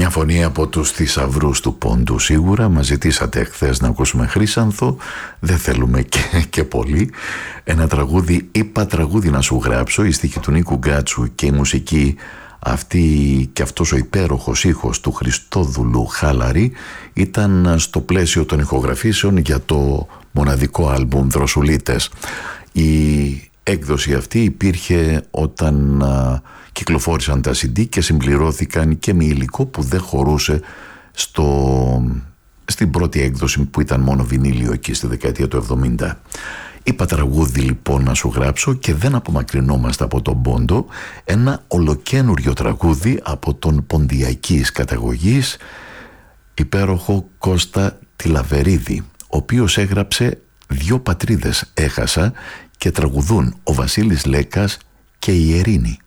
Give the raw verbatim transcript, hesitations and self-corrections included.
Μια φωνή από τους θησαυρούς του πόντου. Σίγουρα μας ζητήσατε χθες να ακούσουμε Χρύσανθο. Δεν θέλουμε και, και πολύ. Ένα τραγούδι, είπα τραγούδι να σου γράψω. Η στίχη του Νίκου Γκάτσου και η μουσική αυτή και αυτός ο υπέροχος ήχος του Χριστόδουλου Χάλαρη ήταν στο πλαίσιο των ηχογραφήσεων για το μοναδικό άλμπουμ Δροσουλίτες. Η έκδοση αυτή υπήρχε όταν α, κυκλοφόρησαν τα σι ντι και συμπληρώθηκαν και με υλικό που δεν χωρούσε στο, στην πρώτη έκδοση που ήταν μόνο βινίλιο εκεί στη δεκαετία του εβδομήντα. Είπα τραγούδι λοιπόν να σου γράψω και δεν απομακρυνόμαστε από τον πόντο. Ένα ολοκένουριο τραγούδι από τον ποντιακής καταγωγής υπέροχο Κώστα Τιλαβερίδη, ο οποίος έγραψε «Δυο πατρίδες έχασα» και τραγουδούν ο Βασίλης Λέκας και η Ερήνη.